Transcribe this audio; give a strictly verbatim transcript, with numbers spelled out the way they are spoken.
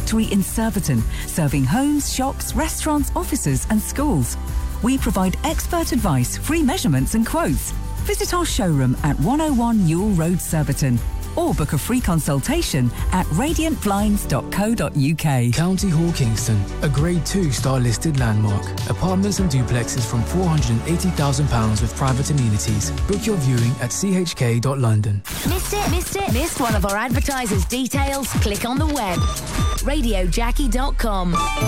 factory in Surbiton, serving homes, shops, restaurants, offices and schools. We provide expert advice, free measurements and quotes. Visit our showroom at one oh one Newell Road, Surbiton, or book a free consultation at radiant blinds dot co dot U K. County Hall, Kingston, a Grade two star listed landmark. Apartments and duplexes from four hundred eighty thousand pounds with private amenities. Book your viewing at c h k dot london. Missed it? Missed it? Missed one of our advertisers' details? Click on the web. radio jackie dot com.